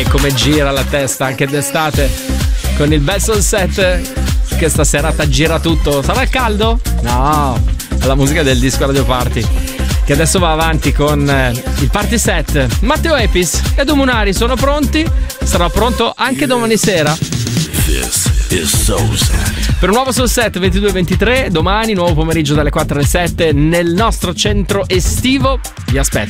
come gira la testa anche d'estate con il bel sunset che stasera gira tutto. Sarà caldo? No, la musica del disco Radio Party che adesso va avanti con il party set. Matteo Epis e Edo Munari sono pronti, sarà pronto anche domani sera. This is Soul Set. Per un nuovo Soul Set 22-23, domani nuovo pomeriggio dalle 4 alle 7 nel nostro centro estivo. Vi aspetto.